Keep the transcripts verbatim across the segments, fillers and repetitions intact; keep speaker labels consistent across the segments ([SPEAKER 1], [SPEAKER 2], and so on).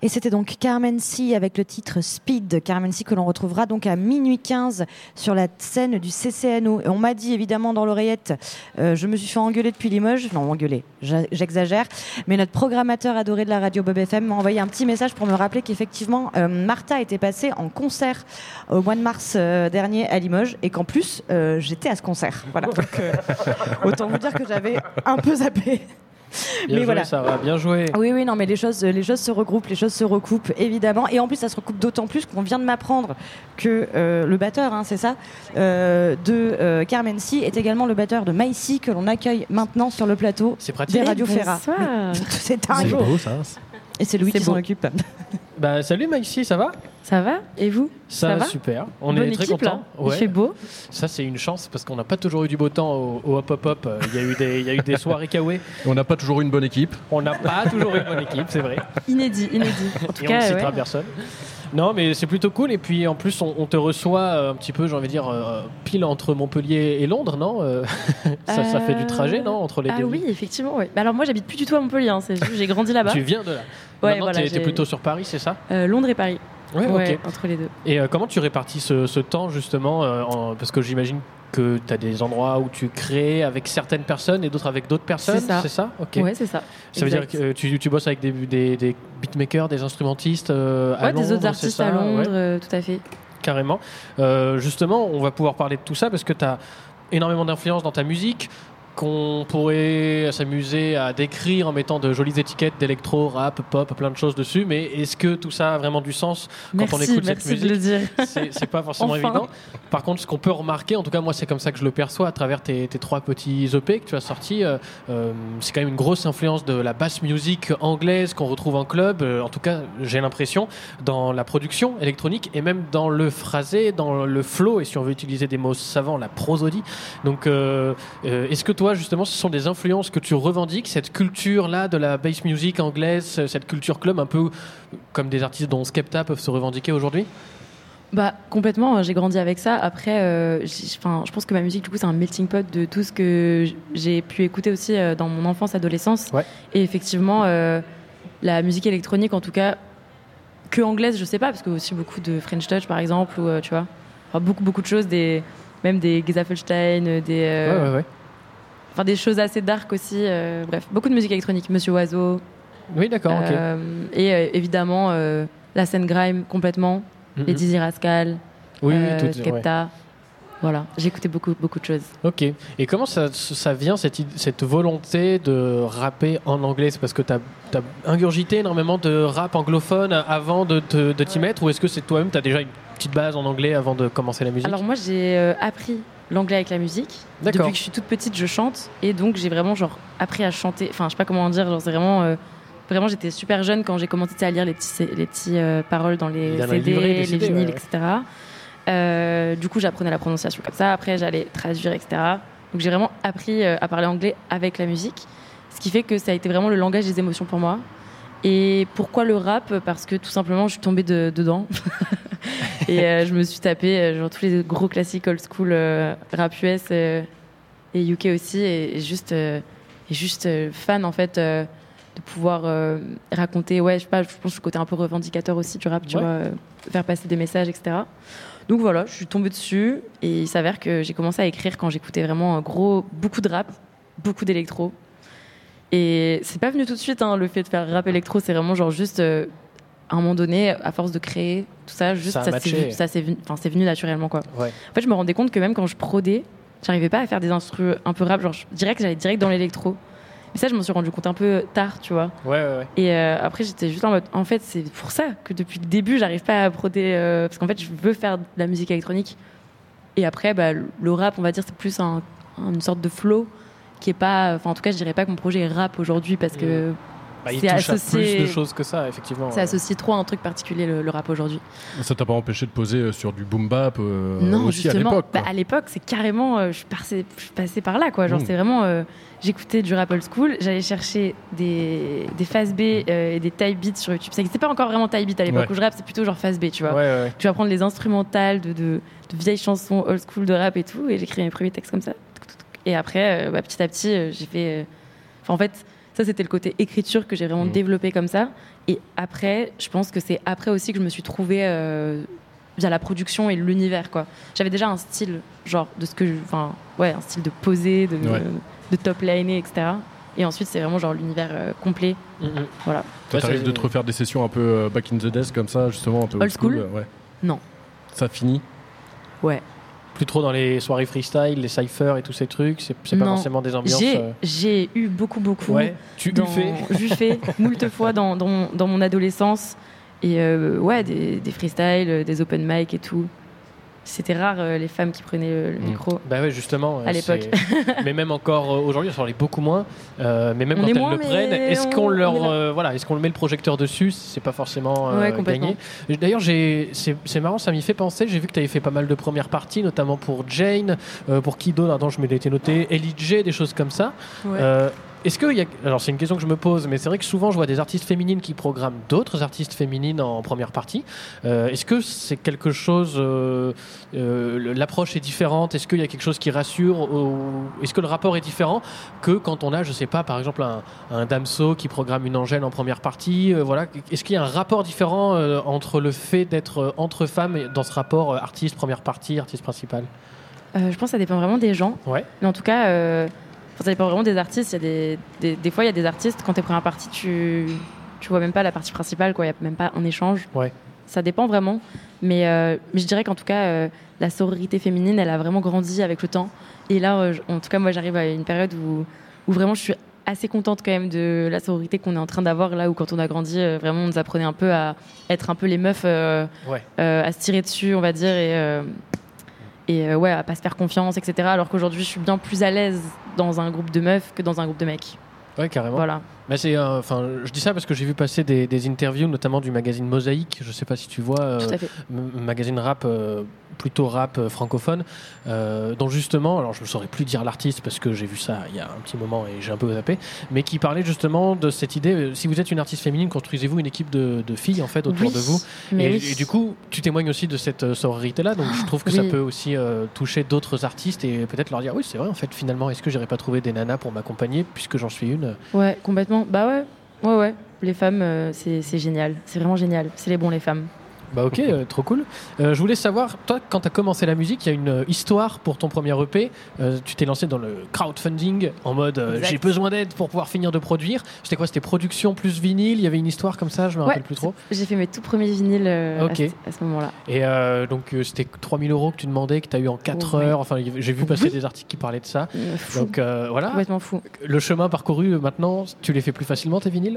[SPEAKER 1] Et c'était donc Carmen C avec le titre Speed. Carmen C que l'on retrouvera donc à minuit quinze sur la scène du C C N O. Et on m'a dit évidemment dans l'oreillette, euh, je me suis fait engueuler depuis Limoges. Non, engueuler, j'exagère. Mais notre programmateur adoré de la radio Bob F M m'a envoyé un petit message pour me rappeler qu'effectivement, euh, Martha était passée en concert au mois de mars euh, dernier à Limoges et qu'en plus, euh, j'étais à ce concert. Voilà. Donc, euh, autant vous dire que j'avais un peu zappé.
[SPEAKER 2] Bien
[SPEAKER 1] mais
[SPEAKER 2] joué,
[SPEAKER 1] voilà.
[SPEAKER 2] Ça va, bien joué.
[SPEAKER 1] Oui, oui, non, mais les choses, les choses se regroupent, les choses se recoupent, évidemment. Et en plus, ça se recoupe d'autant plus qu'on vient de m'apprendre que euh, le batteur, hein, c'est ça, euh, de euh, Carmen C est également le batteur de Maïsi que l'on accueille maintenant sur le plateau
[SPEAKER 2] c'est pratique.
[SPEAKER 1] des Radio Ferra. C'est un
[SPEAKER 3] C'est beau, ça.
[SPEAKER 1] Et c'est Louis
[SPEAKER 4] C'est
[SPEAKER 1] qui
[SPEAKER 4] beau.
[SPEAKER 1] s'en occupe.
[SPEAKER 2] Bah, salut Maïsi, ça va?
[SPEAKER 4] Ça va? Et vous?
[SPEAKER 2] Ça,
[SPEAKER 4] Ça va?
[SPEAKER 2] super. On
[SPEAKER 4] Bonne
[SPEAKER 2] est très
[SPEAKER 4] équipe,
[SPEAKER 2] contents.
[SPEAKER 4] là. Il fait beau.
[SPEAKER 2] Ça, c'est une chance parce qu'on n'a pas toujours eu du beau temps au, au Hop Hop Hop. Il y a eu des, il y a eu des soirées kawé.
[SPEAKER 3] On n'a pas toujours une bonne équipe.
[SPEAKER 2] On n'a pas toujours eu une bonne équipe, c'est vrai.
[SPEAKER 4] Inédit, inédit. En tout
[SPEAKER 2] Et on
[SPEAKER 4] cas,
[SPEAKER 2] ne citera
[SPEAKER 4] ouais.
[SPEAKER 2] personne. Non, mais c'est plutôt cool. Et puis en plus, on, on te reçoit euh, un petit peu, j'ai envie de dire, euh, pile entre Montpellier et Londres, non? Euh, ça, ça fait du trajet, non? Entre les
[SPEAKER 4] Ah
[SPEAKER 2] deux
[SPEAKER 4] oui,
[SPEAKER 2] villes.
[SPEAKER 4] effectivement. Ouais. Bah alors moi, j'habite plus du tout à Montpellier. Hein, c'est juste, j'ai grandi là-bas.
[SPEAKER 2] Tu viens de là.
[SPEAKER 4] Ouais,
[SPEAKER 2] Maintenant,
[SPEAKER 4] voilà,
[SPEAKER 2] t'es, t'es
[SPEAKER 4] j'ai-
[SPEAKER 2] plutôt sur Paris, c'est ça?
[SPEAKER 4] Euh, Londres et Paris.
[SPEAKER 2] Ouais,
[SPEAKER 4] Ouais,
[SPEAKER 2] ok.
[SPEAKER 4] entre les deux.
[SPEAKER 2] Et euh, comment tu répartis ce, ce temps justement euh, en- parce que j'imagine que tu as des endroits où tu crées avec certaines personnes et d'autres avec d'autres personnes,
[SPEAKER 4] C'est ça.
[SPEAKER 2] Ok.
[SPEAKER 4] Ouais, c'est ça.
[SPEAKER 2] Ça veut dire
[SPEAKER 4] Exact.
[SPEAKER 2] que euh, tu, tu bosses avec des, des, des beatmakers, des instrumentistes euh, à
[SPEAKER 4] Ouais,
[SPEAKER 2] Londres,
[SPEAKER 4] des autres
[SPEAKER 2] c'est
[SPEAKER 4] artistes
[SPEAKER 2] ça
[SPEAKER 4] à Londres,
[SPEAKER 2] Ouais,
[SPEAKER 4] euh, tout à fait.
[SPEAKER 2] carrément. Euh, justement, on va pouvoir parler de tout ça parce que tu as énormément d'influence dans ta musique qu'on pourrait s'amuser à décrire en mettant de jolies étiquettes d'électro, rap, pop, plein de choses dessus. Mais est-ce que tout ça a vraiment du sens quand
[SPEAKER 4] Merci,
[SPEAKER 2] on écoute
[SPEAKER 4] merci
[SPEAKER 2] cette
[SPEAKER 4] de le
[SPEAKER 2] musique?
[SPEAKER 4] dire.
[SPEAKER 2] C'est, c'est pas forcément
[SPEAKER 4] Enfin.
[SPEAKER 2] évident. Par contre, ce qu'on peut remarquer, en tout cas moi c'est comme ça que je le perçois à travers tes, tes trois petits E P que tu as sortis, euh, euh, c'est quand même une grosse influence de la bass music anglaise qu'on retrouve en club. Euh, en tout cas, j'ai l'impression dans la production électronique et même dans le phrasé, dans le flow et si on veut utiliser des mots savants, la prosodie. Donc, euh, euh, est-ce que toi justement, ce sont des influences que tu revendiques, cette culture-là de la bass music anglaise, cette culture club un peu comme des artistes dont Skepta peuvent se revendiquer aujourd'hui?
[SPEAKER 4] Bah complètement, j'ai grandi avec ça. Après, euh, j'ai- enfin, je pense que ma musique, du coup, c'est un melting pot de tout ce que j'ai pu écouter aussi euh, dans mon enfance, adolescence.
[SPEAKER 2] Ouais.
[SPEAKER 4] Et effectivement, euh, la musique électronique, en tout cas, que anglaise, je sais pas, parce que aussi beaucoup de French Touch, par exemple, ou euh, tu vois, enfin, beaucoup beaucoup de choses, des même des Gesaffelstein, des euh,
[SPEAKER 2] Ouais, ouais, ouais.
[SPEAKER 4] enfin des choses assez dark aussi. euh, bref, beaucoup de musique électronique, Monsieur Oiseau.
[SPEAKER 2] Oui, d'accord, ok.
[SPEAKER 4] Euh, et euh, évidemment, euh, la scène grime complètement.
[SPEAKER 2] Mhm.
[SPEAKER 4] Les Dizzy Rascal,
[SPEAKER 2] Oui,
[SPEAKER 4] euh,
[SPEAKER 2] oui, tout.
[SPEAKER 4] Skepta. Voilà, j'ai écouté beaucoup, beaucoup de choses.
[SPEAKER 2] Ok. Et comment ça, ça vient, cette, id- cette volonté de rapper en anglais? C'est parce que tu as ingurgité énormément de rap anglophone avant de, te- de t'y mettre? Ou est-ce que c'est toi-même, tu as déjà une petite base en anglais avant de commencer la musique?
[SPEAKER 4] Alors moi, j'ai euh, appris l'anglais avec la musique.
[SPEAKER 2] D'accord.
[SPEAKER 4] Depuis que je suis toute petite, je chante. Et donc, j'ai vraiment genre, appris à chanter. Enfin, je sais pas comment dire. Genre, c'est vraiment... euh, Vraiment, j'étais super jeune quand j'ai commencé à lire les petits, les petits euh, paroles dans les
[SPEAKER 2] Il y en a
[SPEAKER 4] C D,
[SPEAKER 2] livré des
[SPEAKER 4] les
[SPEAKER 2] C D,
[SPEAKER 4] vinyles,
[SPEAKER 2] ouais, ouais.
[SPEAKER 4] et cetera. Euh, du coup, j'apprenais la prononciation comme ça. Après, j'allais traduire, et cetera. Donc, j'ai vraiment appris euh, à parler anglais avec la musique. Ce qui fait que ça a été vraiment le langage des émotions pour moi. Et pourquoi le rap? Parce que tout simplement, je suis tombée de- dedans. Et euh, je me suis tapé euh, genre, tous les gros classiques old school euh, rap U S euh, et U K aussi. Et, et juste, euh, et juste euh, fan, en fait. Euh, de pouvoir euh, raconter, ouais, je sais pas, je pense le côté un peu revendicateur aussi du rap, tu
[SPEAKER 2] Ouais.
[SPEAKER 4] vois, euh, faire passer des messages, et cetera. Donc voilà, je suis tombée dessus et il s'avère que j'ai commencé à écrire quand j'écoutais vraiment un gros, beaucoup de rap, beaucoup d'électro. Et c'est pas venu tout de suite, hein, le fait de faire rap électro, c'est vraiment genre juste euh, à un moment donné, à force de créer tout ça, juste
[SPEAKER 2] Ça a
[SPEAKER 4] ça,
[SPEAKER 2] matché.
[SPEAKER 4] s'est venu, ça s'est venu, enfin c'est venu naturellement quoi.
[SPEAKER 2] Ouais.
[SPEAKER 4] En fait, je me rendais compte que même quand je prodais, j'arrivais pas à faire des instrus un peu rap, genre je dirais que j'allais direct dans l'électro. Mais ça, je m'en suis rendu compte un peu tard, tu vois.
[SPEAKER 2] Ouais, ouais, ouais.
[SPEAKER 4] Et euh, après, j'étais juste en mode, en fait, c'est pour ça que depuis le début, j'arrive pas à broder, euh, parce qu'en fait, je veux faire de la musique électronique. Et après, bah, le rap, on va dire, c'est plus un, une sorte de flow qui est pas, enfin, en tout cas, je dirais pas que mon projet est rap aujourd'hui parce que
[SPEAKER 2] Bah, il
[SPEAKER 4] c'est
[SPEAKER 2] touche
[SPEAKER 4] associé,
[SPEAKER 2] à plus de choses que ça, effectivement.
[SPEAKER 4] c'est associé trop à un truc particulier, le, le rap aujourd'hui.
[SPEAKER 3] Ça t'a pas empêché de poser euh, sur du boom bap euh,
[SPEAKER 4] Non,
[SPEAKER 3] aussi à
[SPEAKER 4] justement,
[SPEAKER 3] l'époque,
[SPEAKER 4] bah,
[SPEAKER 3] quoi.
[SPEAKER 4] à l'époque, c'est carrément, euh, je, suis passée, je suis passée par là, quoi. Genre,
[SPEAKER 3] Mmh.
[SPEAKER 4] c'est vraiment, euh, j'écoutais du rap old school, j'allais chercher des, des fast B euh, et des type beats sur YouTube. Ça n'existait pas encore vraiment type beat à l'époque
[SPEAKER 3] Ouais.
[SPEAKER 4] où je rappe, c'est plutôt genre fast B, tu vois.
[SPEAKER 2] Ouais, ouais, ouais.
[SPEAKER 4] Tu vas prendre les instrumentales de, de, de vieilles chansons old school de rap et tout, et j'écris mes premiers textes comme ça. Et après, euh, bah, petit à petit, euh, j'ai fait. euh, Enfin, en fait, Ça, c'était le côté écriture que j'ai vraiment
[SPEAKER 3] Mmh.
[SPEAKER 4] développé comme ça. Et après, je pense que c'est après aussi que je me suis trouvée euh, via la production et l'univers, quoi. J'avais déjà un style, genre, de ce que je... Enfin, ouais, un style de poser, de,
[SPEAKER 3] Ouais.
[SPEAKER 4] de top liner, et cetera. Et ensuite, c'est vraiment genre l'univers euh, complet.
[SPEAKER 2] Mhm.
[SPEAKER 4] Voilà.
[SPEAKER 3] Toi,
[SPEAKER 2] Ouais,
[SPEAKER 3] t'arrives
[SPEAKER 2] c'est-
[SPEAKER 3] de te refaire des sessions un peu euh, back in the desk comme ça, justement, un peu
[SPEAKER 4] Old school
[SPEAKER 3] euh, ouais.
[SPEAKER 4] Non.
[SPEAKER 3] Ça finit.
[SPEAKER 4] Ouais.
[SPEAKER 2] Plus trop dans les soirées freestyle, les cyphers et tous ces trucs. C'est, c'est pas
[SPEAKER 4] Non.
[SPEAKER 2] forcément des ambiances.
[SPEAKER 4] J'ai,
[SPEAKER 2] euh,
[SPEAKER 4] j'ai eu beaucoup, beaucoup.
[SPEAKER 2] Ouais, tu
[SPEAKER 4] dans...
[SPEAKER 2] fais.
[SPEAKER 4] J'ai fait moult fois dans, dans, mon, dans mon adolescence. Et euh, ouais, des, des freestyles, des open mic et tout. C'était rare euh, les femmes qui prenaient le, le
[SPEAKER 3] Mm.
[SPEAKER 4] micro.
[SPEAKER 2] Bah ouais, justement. euh,
[SPEAKER 4] À l'époque.
[SPEAKER 2] c'est- mais même encore euh, aujourd'hui, on s'en est beaucoup moins. Euh, mais même
[SPEAKER 4] On
[SPEAKER 2] quand
[SPEAKER 4] est
[SPEAKER 2] elles
[SPEAKER 4] moins,
[SPEAKER 2] le
[SPEAKER 4] mais
[SPEAKER 2] prennent, est-ce
[SPEAKER 4] on-
[SPEAKER 2] qu'on leur,
[SPEAKER 4] on est là.
[SPEAKER 2] euh, voilà, est-ce qu'on met le projecteur dessus? C'est pas forcément euh,
[SPEAKER 4] Ouais, complètement.
[SPEAKER 2] gagné. Et d'ailleurs, j'ai, c'est, c'est marrant, ça m'y fait penser. J'ai vu que tu avais fait pas mal de premières parties, notamment pour Jane, euh, pour qui d'autre? Attends, je m'étais été noté. Ellie J, des choses comme ça.
[SPEAKER 4] Ouais.
[SPEAKER 2] Euh, Est-ce que, il y a... alors c'est une question que je me pose, mais c'est vrai que souvent je vois des artistes féminines qui programment d'autres artistes féminines en première partie. Euh, est-ce que c'est quelque chose, euh, euh, l'approche est différente? Est-ce qu'il y a quelque chose qui rassure ou... Est-ce que le rapport est différent que quand on a, je sais pas, par exemple un, un Damso qui programme une Angèle en première partie, euh, voilà. Est-ce qu'il y a un rapport différent euh, entre le fait d'être euh, entre femmes et dans ce rapport euh, artiste première partie, artiste principal?
[SPEAKER 4] Euh, je pense que ça dépend vraiment des gens.
[SPEAKER 2] Ouais.
[SPEAKER 4] Mais en tout cas, euh, enfin, ça dépend vraiment des artistes. Il y a des, des, des fois, il y a des artistes, quand tu es première partie, tu tu vois même pas la partie principale, quoi. Il n'y a même pas un échange.
[SPEAKER 2] Ouais.
[SPEAKER 4] Ça dépend vraiment. Mais, euh, mais je dirais qu'en tout cas, euh, la sororité féminine, elle a vraiment grandi avec le temps. Et là, euh, en tout cas, moi, j'arrive à une période où, où vraiment je suis assez contente quand même de la sororité qu'on est en train d'avoir là où quand on a grandi, euh, vraiment, on nous apprenait un peu à être un peu les meufs, euh,
[SPEAKER 2] Ouais.
[SPEAKER 4] euh, à se tirer dessus, on va dire, et, euh, et euh, ouais, à pas se faire confiance, et cetera. Alors qu'aujourd'hui, je suis bien plus à l'aise dans un groupe de meufs que dans un groupe de mecs.
[SPEAKER 2] Ouais, carrément.
[SPEAKER 4] Voilà.
[SPEAKER 2] Bah c'est, euh, enfin, je dis ça parce que j'ai vu passer des, des interviews, notamment du magazine Mosaïque. Je sais pas si tu vois, euh,
[SPEAKER 4] Tout à fait.
[SPEAKER 2] m- magazine rap, euh, plutôt rap euh, francophone, euh, dont justement, alors je ne saurais plus dire l'artiste parce que j'ai vu ça il y a un petit moment et j'ai un peu zappé, mais qui parlait justement de cette idée. euh, Si vous êtes une artiste féminine, construisez-vous une équipe de, de filles en fait autour
[SPEAKER 4] Oui,
[SPEAKER 2] de vous.
[SPEAKER 4] mais
[SPEAKER 2] Et,
[SPEAKER 4] oui.
[SPEAKER 2] et du coup, tu témoignes aussi de cette euh, sororité-là, donc je trouve que ça
[SPEAKER 4] oui.
[SPEAKER 2] peut aussi euh, toucher d'autres artistes et peut-être leur dire oui, c'est vrai en fait finalement, est-ce que j'aurais pas trouvé des nanas pour m'accompagner puisque j'en suis une.
[SPEAKER 4] Ouais, complètement. Bah ouais, ouais, ouais. Les femmes, euh, c'est c'est génial. C'est vraiment génial. C'est les bons, les femmes.
[SPEAKER 2] Bah ok, euh, trop cool. Euh, je voulais savoir, toi, quand tu as commencé la musique, il y a une euh, histoire pour ton premier E P. Euh, tu t'es lancé dans le crowdfunding en mode euh,
[SPEAKER 4] Exact.
[SPEAKER 2] j'ai besoin d'aide pour pouvoir finir de produire. C'était quoi? C'était production plus vinyle? Il y avait une histoire comme ça? Je me
[SPEAKER 4] Ouais,
[SPEAKER 2] rappelle plus trop.
[SPEAKER 4] J'ai fait mes tout premiers vinyles euh,
[SPEAKER 2] Ok.
[SPEAKER 4] à, ce- à ce moment-là.
[SPEAKER 2] Et euh, donc euh, c'était trois mille euros que tu demandais, que tu as eu en quatre
[SPEAKER 4] Ouais.
[SPEAKER 2] heures. Enfin, y avait- j'ai vu passer
[SPEAKER 4] Oui.
[SPEAKER 2] des articles qui parlaient de ça.
[SPEAKER 4] Euh, Fou.
[SPEAKER 2] Donc euh, voilà,
[SPEAKER 4] Complètement fou.
[SPEAKER 2] le chemin parcouru euh, maintenant, tu les fais plus facilement tes vinyles?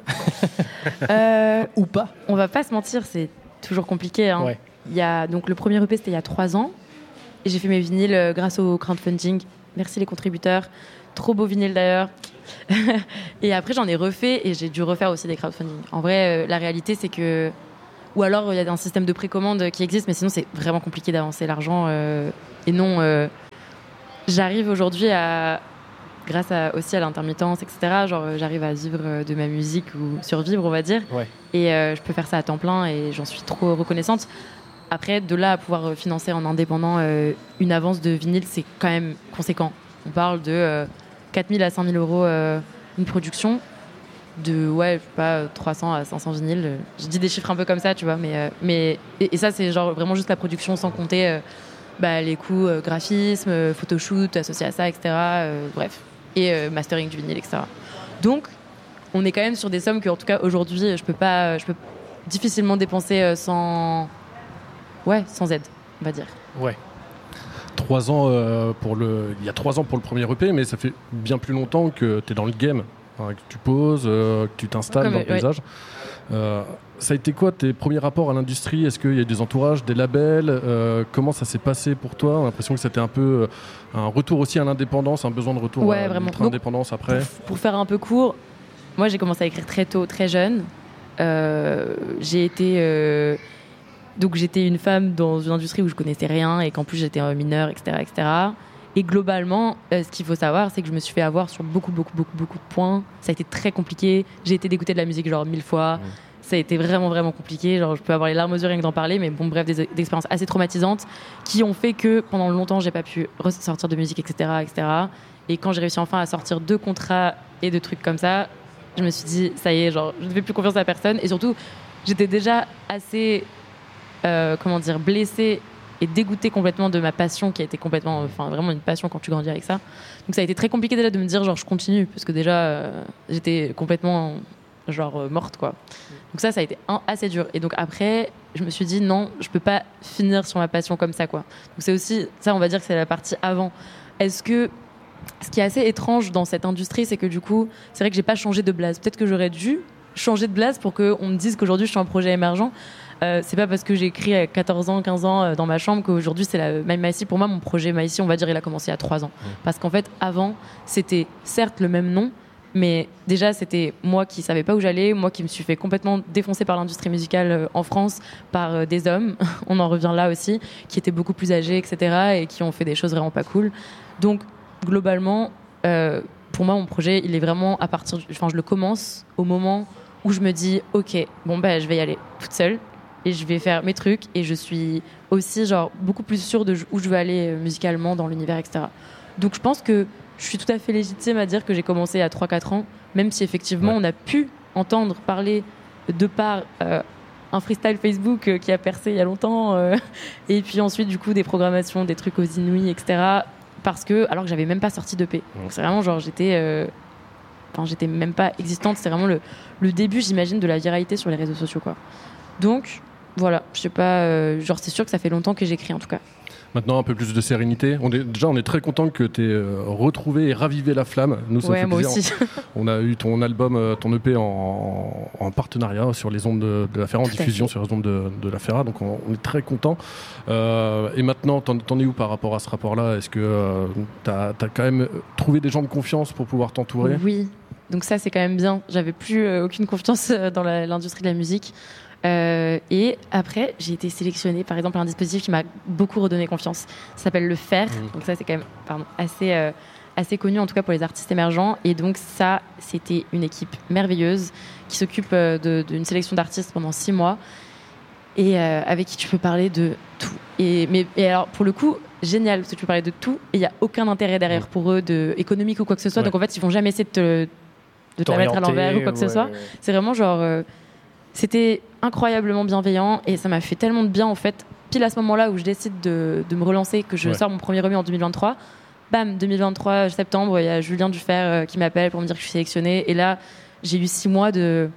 [SPEAKER 4] Euh,
[SPEAKER 2] Ou pas?
[SPEAKER 4] on va pas se mentir, c'est toujours compliqué. Hein.
[SPEAKER 2] Ouais.
[SPEAKER 4] Il y a, donc, le premier E P, c'était il y a trois ans. Et j'ai fait mes vinyles euh, grâce au crowdfunding. Merci les contributeurs. Trop beau vinyle d'ailleurs. Et après, j'en ai refait et j'ai dû refaire aussi des crowdfunding. En vrai, euh, la réalité, c'est que. Ou alors, il y a un système de précommande qui existe, mais sinon, c'est vraiment compliqué d'avancer l'argent. euh, Et non, euh, j'arrive aujourd'hui à. Grâce à, aussi à l'intermittence, et cetera. Genre, euh, j'arrive à vivre euh, de ma musique ou survivre, on va dire.
[SPEAKER 2] Ouais.
[SPEAKER 4] Et euh, je peux faire ça à temps plein et j'en suis trop reconnaissante. Après, de là à pouvoir euh, financer en indépendant euh, une avance de vinyle, c'est quand même conséquent. On parle de euh, quatre mille à cinq mille euros euh, une production, de ouais, je sais pas, trois cents à cinq cents vinyles. Je dis des chiffres un peu comme ça, tu vois, mais, euh, mais et, et ça, c'est genre vraiment juste la production sans compter euh, bah, les coûts euh, graphisme, euh, photoshoot associés à ça, et cetera. euh, bref, et euh, mastering du vinyle, et cetera. Donc, on est quand même sur des sommes que, en tout cas, aujourd'hui, je peux pas, je peux difficilement dépenser euh, sans, ouais, sans aide, on va dire.
[SPEAKER 2] Ouais.
[SPEAKER 3] Trois ans euh, pour le... Il y a trois ans pour le premier E P, mais ça fait bien plus longtemps que tu es dans le game, hein, que tu poses, euh, que tu t'installes
[SPEAKER 4] Comme,
[SPEAKER 3] dans le
[SPEAKER 4] ouais.
[SPEAKER 3] paysage. Euh, ça a été quoi tes premiers rapports à l'industrie? Est-ce qu'il y a eu des entourages, des labels? euh, Comment ça s'est passé pour toi? On a l'impression que c'était un peu euh, un retour aussi à l'indépendance, un besoin de retour
[SPEAKER 4] Ouais,
[SPEAKER 3] à
[SPEAKER 4] vraiment.
[SPEAKER 3] l'ultra-indépendance après.
[SPEAKER 4] Pour, pour faire un peu court, moi j'ai commencé à écrire très tôt, très jeune. Euh, j'ai été euh, donc j'étais une femme dans une industrie où je connaissais rien et qu'en plus j'étais euh, mineure, et cetera, et cetera. Et globalement, euh, ce qu'il faut savoir, c'est que je me suis fait avoir sur beaucoup, beaucoup, beaucoup, beaucoup de points. Ça a été très compliqué. J'ai été dégoûtée de la musique genre mille fois.
[SPEAKER 3] Mmh.
[SPEAKER 4] Ça a été vraiment, vraiment compliqué. Genre, je peux avoir les larmes aux yeux rien que d'en parler, mais bon, bref, des, des expériences assez traumatisantes qui ont fait que pendant longtemps, j'ai pas pu ressortir de musique, et cetera, et cetera. Et quand j'ai réussi enfin à sortir deux contrats et de trucs comme ça, je me suis dit, ça y est, genre, je ne fais plus confiance à personne. Et surtout, j'étais déjà assez, euh, comment dire, blessée et dégoûtée complètement de ma passion, qui a été complètement, enfin, vraiment une passion quand tu grandis avec ça. Donc ça a été très compliqué déjà de me dire, genre, je continue, parce que déjà, euh, j'étais complètement, genre, euh, morte, quoi. Donc ça, ça a été un, assez dur. Et donc après, je me suis dit, non, je peux pas finir sur ma passion comme ça, quoi. Donc c'est aussi, ça, on va dire que c'est la partie avant. Est-ce que ce qui est assez étrange dans cette industrie, c'est que du coup, c'est vrai que j'ai pas changé de blase. Peut-être que j'aurais dû changer de blase pour qu'on me dise qu'aujourd'hui je suis un projet émergent. Euh, c'est pas parce que j'ai écrit à quatorze ans, quinze ans euh, dans ma chambre qu'aujourd'hui c'est la même Maïsi. Pour moi, mon projet Maïsi, on va dire, il a commencé à trois ans. Mmh. Parce qu'en fait, avant, c'était certes le même nom, mais déjà c'était moi qui savais pas où j'allais, moi qui me suis fait complètement défoncer par l'industrie musicale euh, en France, par euh, des hommes, on en revient là aussi, qui étaient beaucoup plus âgés, et cetera, et qui ont fait des choses vraiment pas cool. Donc, globalement, euh, pour moi, mon projet, il est vraiment à partir, du... enfin, je le commence au moment où je me dis, ok, bon bah, je vais y aller toute seule et je vais faire mes trucs et je suis aussi genre beaucoup plus sûre de où je veux aller euh, musicalement dans l'univers, et cetera. Donc, je pense que je suis tout à fait légitime à dire que j'ai commencé à trois quatre ans, même si effectivement, ouais. on a pu entendre parler de par euh, un freestyle Facebook euh, qui a percé il y a longtemps, euh, et puis ensuite, du coup, des programmations, des trucs aux Inouïs, et cetera. Parce que, alors que j'avais même pas sorti d'E P. Donc c'est vraiment genre, j'étais, euh, enfin, j'étais même pas existante. C'est vraiment le, le début, j'imagine, de la viralité sur les réseaux sociaux, quoi. Donc, voilà, je sais pas, euh, genre, c'est sûr que ça fait longtemps que j'écris, en tout cas.
[SPEAKER 3] Maintenant, un peu plus de sérénité. On est, déjà, on est très content que tu aies euh, retrouvé et ravivé la flamme. Nous, ça
[SPEAKER 4] ouais,
[SPEAKER 3] fait
[SPEAKER 4] moi
[SPEAKER 3] plaisir.
[SPEAKER 4] aussi.
[SPEAKER 3] On a eu ton album, ton E P en, en partenariat sur les ondes de, de la Ferra, en diffusion sur les ondes de, de la Ferra. Donc, on, on est très content. Euh, et maintenant, t'en, t'en es où par rapport à ce rapport-là ? Est-ce que euh, tu as quand même trouvé des gens de confiance pour pouvoir t'entourer ?
[SPEAKER 4] Oui. Donc ça, c'est quand même bien. J'avais plus euh, aucune confiance dans la, l'industrie de la musique. Euh, et après, j'ai été sélectionnée, par exemple, à un dispositif qui m'a beaucoup redonné confiance. Ça s'appelle le F E R. Mmh. Donc ça, c'est quand même pardon, assez, euh, assez connu, en tout cas pour les artistes émergents. Et donc ça, c'était une équipe merveilleuse qui s'occupe euh, de, d'une sélection d'artistes pendant six mois et euh, avec qui tu peux parler de tout. Et, mais, et alors, pour le coup, génial, parce que tu peux parler de tout et il n'y a aucun intérêt derrière mmh. pour eux, de, économique ou quoi que ce soit. Ouais. Donc en fait, ils vont jamais essayer de te, de te la mettre à l'envers ou quoi que ouais, ce soit. Ouais. C'est vraiment genre... Euh, C'était incroyablement bienveillant et ça m'a fait tellement de bien en fait. Pile à ce moment-là où je décide de, de me relancer, que je ouais. sors mon premier remis en deux mille vingt-trois, bam, deux mille vingt-trois septembre, il y a Julien Dufer euh, qui m'appelle pour me dire que je suis sélectionnée. Et là, j'ai eu six mois de,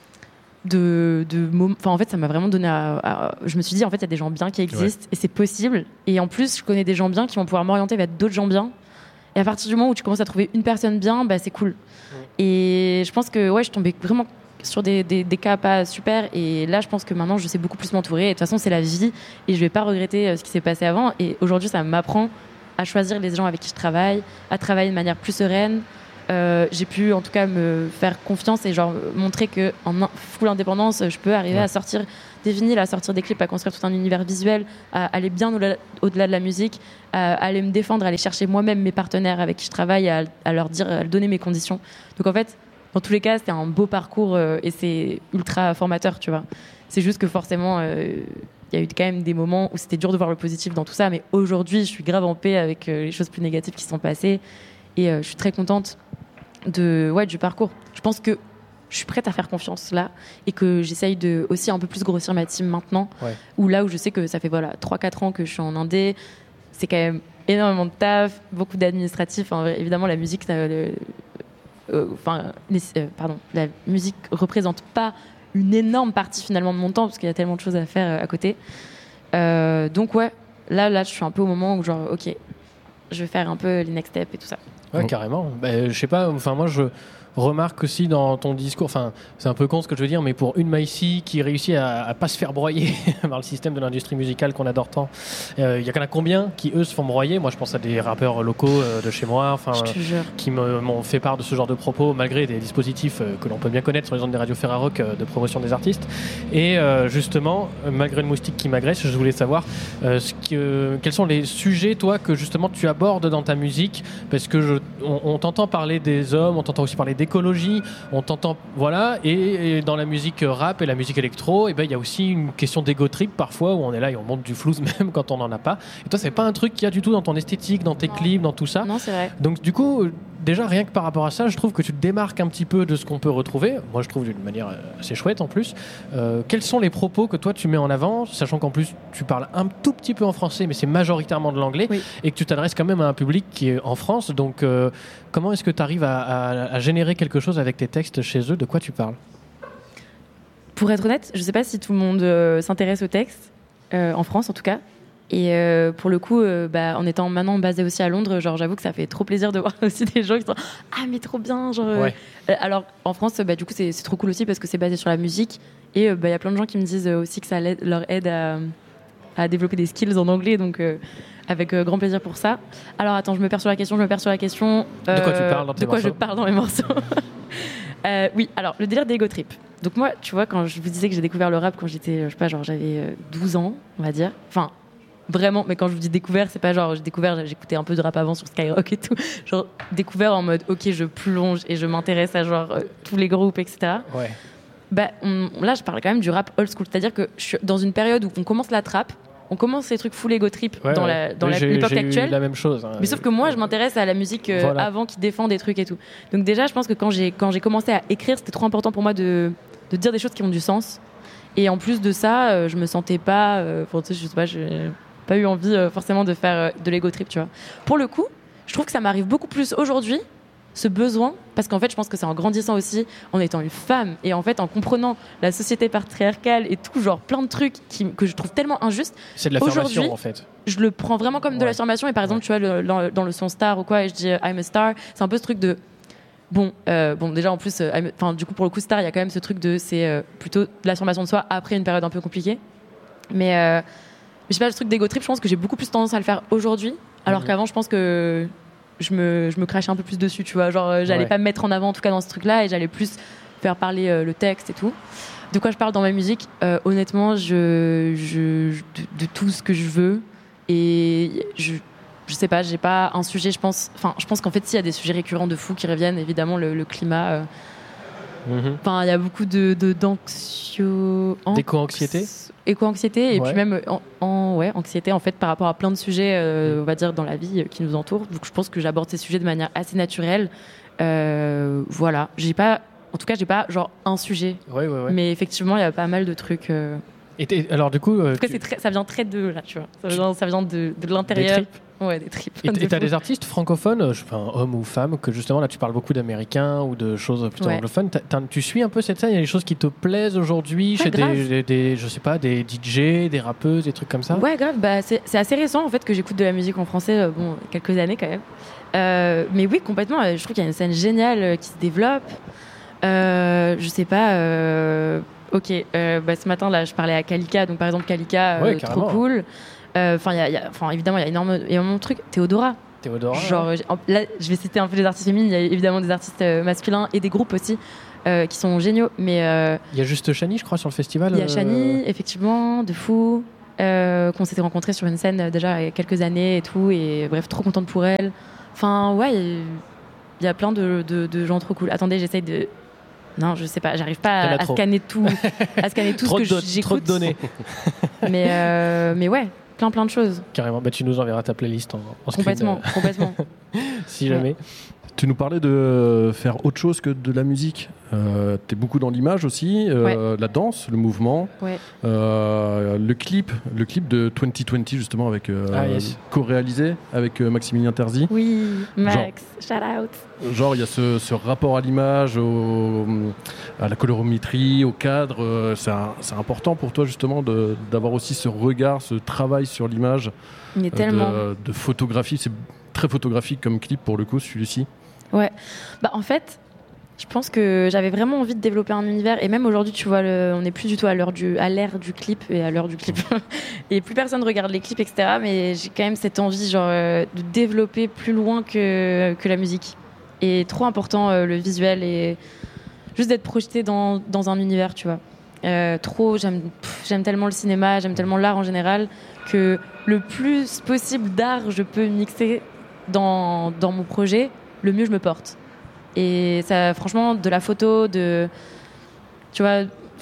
[SPEAKER 4] de, de enfin en fait, ça m'a vraiment donné. À, à, je me suis dit en fait, il y a des gens bien qui existent ouais. et c'est possible. Et en plus, je connais des gens bien qui vont pouvoir m'orienter vers d'autres gens bien. Et à partir du moment où tu commences à trouver une personne bien, bah c'est cool. Ouais. Et je pense que ouais, je tombais vraiment sur des, des, des cas pas super et là je pense que maintenant je sais beaucoup plus m'entourer et de toute façon c'est la vie et je vais pas regretter ce qui s'est passé avant et aujourd'hui ça m'apprend à choisir les gens avec qui je travaille, à travailler de manière plus sereine. Euh, j'ai pu en tout cas me faire confiance et genre montrer que en full indépendance je peux arriver ouais. à sortir des vinyles, à sortir des clips, à construire tout un univers visuel, à aller bien au-delà, au-delà de la musique, à aller me défendre, à aller chercher moi-même mes partenaires avec qui je travaille, à, à leur dire, à leur donner mes conditions. Donc en fait dans tous les cas, c'était un beau parcours euh, et c'est ultra formateur, tu vois. C'est juste que forcément, il euh, y a eu quand même des moments où c'était dur de voir le positif dans tout ça, mais aujourd'hui, je suis grave en paix avec euh, les choses plus négatives qui sont passées et euh, je suis très contente de, ouais, du parcours. Je pense que je suis prête à faire confiance là et que j'essaye de aussi un peu plus grossir ma team maintenant, ouais. où là où je sais que ça fait voilà, trois quatre ans que je suis en indé, c'est quand même énormément de taf, beaucoup d'administratifs. Enfin, évidemment, la musique... Ça, le, Enfin, euh, euh, pardon, la musique représente pas une énorme partie finalement de mon temps parce qu'il y a tellement de choses à faire euh, à côté. Euh, donc ouais, là, là, je suis un peu au moment où genre, ok, je vais faire un peu les next steps et tout ça.
[SPEAKER 2] Ouais, oh. carrément. Bah, je sais pas. Enfin, moi, je remarque aussi dans ton discours. Enfin, c'est un peu con ce que je veux dire, mais pour une Maïsi qui réussit à, à pas se faire broyer par le système de l'industrie musicale qu'on adore tant, il euh, y a qu'en a combien qui eux se font broyer. Moi, je pense à des rappeurs locaux euh, de chez moi, enfin, euh, qui me, m'ont fait part de ce genre de propos malgré des dispositifs euh, que l'on peut bien connaître sur les ondes des radios Ferrarock euh, de promotion des artistes. Et euh, justement, malgré le moustique qui m'agresse, je voulais savoir euh, ce que, quels sont les sujets, toi, que justement tu abordes dans ta musique, parce que je, on, on t'entend parler des hommes, on t'entend aussi parler d'écologie, on t'entend, voilà, et, et dans la musique rap et la musique électro, et ben il y a aussi une question d'ego trip parfois où on est là et on monte du flouze même quand on n'en a pas. Et toi, c'est pas un truc qu'il y a du tout dans ton esthétique, dans tes
[SPEAKER 4] non.
[SPEAKER 2] clips, dans tout ça.
[SPEAKER 4] Non, c'est vrai.
[SPEAKER 2] Donc du coup, déjà, rien que par rapport à ça, je trouve que tu te démarques un petit peu de ce qu'on peut retrouver. Moi, je trouve d'une manière assez chouette en plus. Euh, quels sont les propos que toi tu mets en avant, sachant qu'en plus tu parles un tout petit peu en français, mais c'est majoritairement de l'anglais, oui. et que tu t'adresses quand même à un public qui est en France. Donc, euh, comment est-ce que tu arrives à, à, à générer quelque chose avec tes textes chez eux? De quoi tu parles?
[SPEAKER 4] Pour être honnête, je ne sais pas si tout le monde euh, s'intéresse aux textes, euh, en France en tout cas. Et euh, pour le coup, euh, bah, en étant maintenant basée aussi à Londres, genre, j'avoue que ça fait trop plaisir de voir aussi des gens qui sont « Ah, mais trop bien !» genre, ouais. euh, Alors, en France, bah, du coup, c'est, c'est trop cool aussi parce que c'est basé sur la musique. Et il euh, bah, y a plein de gens qui me disent aussi que ça leur aide à, à développer des skills en anglais. Donc, euh, avec euh, grand plaisir pour ça. Alors, attends, je me perds sur la question, je me perds sur la question.
[SPEAKER 2] Euh, de quoi tu parles dans tes
[SPEAKER 4] De quoi
[SPEAKER 2] morceaux?
[SPEAKER 4] je parle dans mes morceaux euh, Oui, alors, le délire d'Ego Trip. Donc moi, tu vois, quand je vous disais que j'ai découvert le rap quand j'étais, je sais pas, genre j'avais douze ans, on va dire. Enfin, vraiment, mais quand je vous dis découvert, c'est pas genre j'ai découvert, j'écoutais un peu de rap avant sur Skyrock et tout. Genre découvert en mode, ok, je plonge et je m'intéresse à genre euh, tous les groupes, et cetera.
[SPEAKER 2] Ouais.
[SPEAKER 4] Bah, on, là, je parle quand même du rap old school. C'est-à-dire que je suis dans une période où on commence la trap, on commence ces trucs full ego trip
[SPEAKER 2] ouais,
[SPEAKER 4] dans,
[SPEAKER 2] ouais.
[SPEAKER 4] la, dans
[SPEAKER 2] oui,
[SPEAKER 4] la,
[SPEAKER 2] j'ai,
[SPEAKER 4] l'époque
[SPEAKER 2] j'ai
[SPEAKER 4] actuelle.
[SPEAKER 2] Eu la même chose. Hein.
[SPEAKER 4] Mais sauf que moi, je m'intéresse à la musique euh, voilà. avant qui défend des trucs et tout. Donc déjà, je pense que quand j'ai, quand j'ai commencé à écrire, c'était trop important pour moi de, de dire des choses qui ont du sens. Et en plus de ça, euh, je me sentais pas... Euh, tu sais, je sais pas, j'ai pas eu envie euh, forcément de faire euh, de l'ego trip, tu vois. Pour le coup, je trouve que ça m'arrive beaucoup plus aujourd'hui, ce besoin, parce qu'en fait, je pense que c'est en grandissant aussi, en étant une femme, et en fait, en comprenant la société patriarcale et tout, genre plein de trucs qui, que je trouve tellement injustes.
[SPEAKER 2] C'est de l'affirmation, en fait.
[SPEAKER 4] Je le prends vraiment comme ouais. de l'affirmation, et par exemple, ouais. tu vois, le, dans, dans le son Star ou quoi, et je dis I'm a star, c'est un peu ce truc de... Bon, euh, bon, déjà, en plus, euh, du coup, pour le coup, Star, il y a quand même ce truc de... C'est euh, plutôt de l'affirmation de soi après une période un peu compliquée. Mais, euh, je sais pas, le truc d'ego trip, je pense que j'ai beaucoup plus tendance à le faire aujourd'hui, alors mmh. qu'avant, je pense que... Je me, je me crachais un peu plus dessus, tu vois. Genre, euh, j'allais ouais. pas me mettre en avant, en tout cas, dans ce truc-là, et j'allais plus faire parler euh, le texte et tout. De quoi je parle dans ma musique euh, honnêtement, je, je, de, de tout ce que je veux. Et je, je sais pas, j'ai pas un sujet, je pense... Enfin, je pense qu'en fait, s'il y a des sujets récurrents de fou qui reviennent, évidemment, le, le climat... Euh, Enfin, il y a beaucoup de, de d'anxio...
[SPEAKER 2] d'éco-anxiété
[SPEAKER 4] éco-anxiété et
[SPEAKER 2] ouais.
[SPEAKER 4] puis même en, en ouais, anxiété en fait par rapport à plein de sujets euh, on va dire dans la vie euh, qui nous entourent. Donc je pense que j'aborde ces sujets de manière assez naturelle. Euh, voilà, j'ai pas en tout cas, j'ai pas genre un sujet.
[SPEAKER 2] Ouais, ouais, ouais.
[SPEAKER 4] Mais effectivement, il y a pas mal de trucs euh...
[SPEAKER 2] Et alors du coup, euh,
[SPEAKER 4] en tout cas, tu... c'est très, ça vient très de là, tu vois. Ça vient, ça vient de, de l'intérieur.
[SPEAKER 2] Des tripes.
[SPEAKER 4] Ouais, des tripes.
[SPEAKER 2] Et tu as des artistes francophones, enfin hommes ou femmes, que justement là tu parles beaucoup d'américains ou de choses plutôt ouais. anglophones. T'as, t'as, tu suis un peu cette scène? Il y a des choses qui te plaisent aujourd'hui ouais, chez des, des, des, je sais pas, des D J, des rappeuses, des trucs comme ça?
[SPEAKER 4] Ouais, grave. Bah, c'est, c'est assez récent en fait que j'écoute de la musique en français. Euh, bon, quelques années quand même. Euh, mais oui, complètement. Je trouve qu'il y a une scène géniale qui se développe. Euh, je sais pas. Euh, ok. Euh, bah, ce matin là, je parlais à Kalika. Donc par exemple, Kalika,
[SPEAKER 2] ouais,
[SPEAKER 4] euh, trop cool. Enfin, euh, y a, y a, évidemment, il y a énormément, énormément de trucs. Théodora.
[SPEAKER 2] Théodora.
[SPEAKER 4] Genre, ouais. Là, je vais citer un peu les artistes féminines. Il y a évidemment des artistes euh, masculins et des groupes aussi euh, qui sont géniaux. Mais il euh,
[SPEAKER 2] y a juste Chani, je crois, sur le festival.
[SPEAKER 4] Il y a Chani, euh... effectivement, de fou, euh, qu'on s'était rencontrés sur une scène déjà il y a quelques années et tout. Et bref, trop contente pour elle. Enfin, ouais, il y, y a plein de, de, de gens trop cool. Attendez, j'essaye de. Non, je sais pas, j'arrive pas à, à scanner tout, à scanner tout ce que
[SPEAKER 2] de,
[SPEAKER 4] j'écoute.
[SPEAKER 2] Trop de données.
[SPEAKER 4] mais, euh, mais ouais. Plein plein de choses.
[SPEAKER 2] Carrément, bah, tu nous enverras ta playlist en, en
[SPEAKER 4] complètement,
[SPEAKER 2] screen, euh...
[SPEAKER 4] complètement.
[SPEAKER 2] si jamais.
[SPEAKER 3] Ouais. Tu nous parlais de faire autre chose que de la musique. Euh, tu es beaucoup dans l'image aussi, euh, ouais. la danse, le mouvement,
[SPEAKER 4] ouais.
[SPEAKER 3] euh, le clip, le clip de vingt vingt justement avec euh,
[SPEAKER 2] ah, yes.
[SPEAKER 3] co-réalisé avec euh, Maximilien Terzi.
[SPEAKER 4] Oui, Max, genre, shout out.
[SPEAKER 3] Genre il y a ce, ce rapport à l'image, au, à la colorimétrie, au cadre. Euh, c'est, un, c'est important pour toi justement de, d'avoir aussi ce regard, ce travail sur l'image.
[SPEAKER 4] Mais tellement.
[SPEAKER 3] De, de photographie, c'est très photographique comme clip pour le coup, celui-ci.
[SPEAKER 4] Ouais, bah en fait, je pense que j'avais vraiment envie de développer un univers et même aujourd'hui, tu vois, le, on n'est plus du tout à l'heure du, à l'ère du clip et à l'heure du clip et plus personne regarde les clips, et cetera. Mais j'ai quand même cette envie, genre, euh, de développer plus loin que que la musique. Et trop important euh, le visuel et juste d'être projeté dans dans un univers, tu vois. Euh, trop, j'aime pff, j'aime tellement le cinéma, j'aime tellement l'art en général que le plus possible d'art je peux mixer dans dans mon projet. Le mieux je me porte. Et ça, franchement, de la photo, de, tu vois,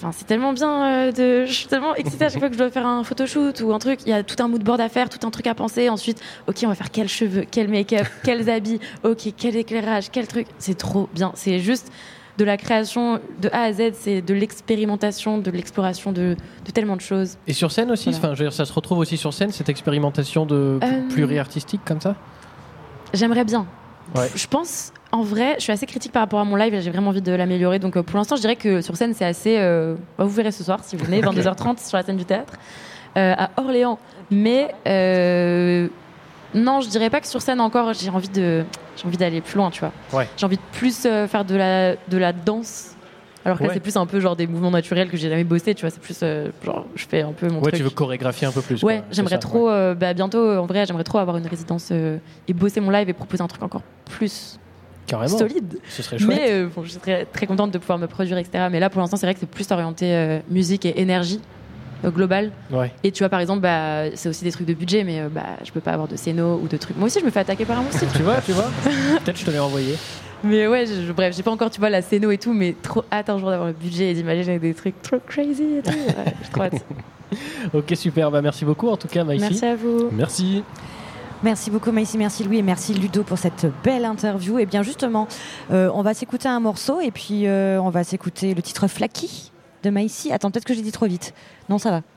[SPEAKER 4] enfin, c'est tellement bien. Euh, de... Je suis tellement excitée à chaque fois que je dois faire un photoshoot ou un truc. Il y a tout un mood board à faire, tout un truc à penser. Ensuite, ok, on va faire quels cheveux, quel make-up, quels habits, ok, quel éclairage, quel truc. C'est trop bien. C'est juste de la création de A à Z, c'est de l'expérimentation, de l'exploration de, de tellement de choses.
[SPEAKER 2] Et sur scène aussi,
[SPEAKER 4] voilà.
[SPEAKER 2] enfin, je veux dire, ça se retrouve aussi sur scène, cette expérimentation de
[SPEAKER 4] euh...
[SPEAKER 2] pluri-artistique comme ça.
[SPEAKER 4] J'aimerais bien.
[SPEAKER 2] Ouais.
[SPEAKER 4] Je pense, en vrai, je suis assez critique par rapport à mon live et j'ai vraiment envie de l'améliorer. Donc euh, pour l'instant, je dirais que sur scène, c'est assez... Euh... Bah, vous verrez ce soir, si vous venez, vingt-deux heures trente sur la scène du théâtre, euh, à Orléans. Mais euh... non, je dirais pas que sur scène encore, j'ai envie, de... j'ai envie d'aller plus loin, tu vois.
[SPEAKER 2] Ouais.
[SPEAKER 4] J'ai envie de plus euh, faire de la... de la danse. Alors que
[SPEAKER 2] ouais.
[SPEAKER 4] là, c'est plus un peu genre des mouvements naturels que j'ai jamais bossé, tu vois. C'est plus euh, genre, je fais un peu mon
[SPEAKER 2] ouais,
[SPEAKER 4] truc.
[SPEAKER 2] tu veux chorégraphier un peu plus.
[SPEAKER 4] Ouais,
[SPEAKER 2] quoi.
[SPEAKER 4] j'aimerais
[SPEAKER 2] ça,
[SPEAKER 4] trop,
[SPEAKER 2] ouais.
[SPEAKER 4] euh, bah, bientôt, en vrai, j'aimerais trop avoir une résidence euh, et bosser mon live et proposer un truc encore plus
[SPEAKER 2] Carrément.
[SPEAKER 4] solide.
[SPEAKER 2] Ce serait chouette.
[SPEAKER 4] Mais euh, bon, je serais très contente de pouvoir me produire, et cetera. Mais là, pour l'instant, c'est vrai que c'est plus orienté euh, musique et énergie euh, globale.
[SPEAKER 2] Ouais.
[SPEAKER 4] Et tu vois, par exemple, bah, c'est aussi des trucs de budget, mais euh, bah, je peux pas avoir de scéno ou de trucs. Moi aussi, je me fais attaquer par un monstre.
[SPEAKER 2] Tu vois, tu vois. Peut-être je te l'ai envoyé.
[SPEAKER 4] Mais ouais, je, je, bref, j'ai pas encore, tu vois, la scéno et tout, mais trop hâte un jour d'avoir le budget et d'imaginer des trucs trop crazy et tout. Ouais, j'ai trop hâte.
[SPEAKER 2] Ok, super. Bah, merci beaucoup, en tout cas, Maïsy.
[SPEAKER 4] Merci à vous.
[SPEAKER 3] Merci.
[SPEAKER 1] Merci beaucoup Maïsy, merci Louis et merci Ludo pour cette belle interview. Et bien justement, euh, on va s'écouter un morceau et puis euh, on va s'écouter le titre Flaky de Maïsy. Attends, peut-être que j'ai dit trop vite. Non, ça va.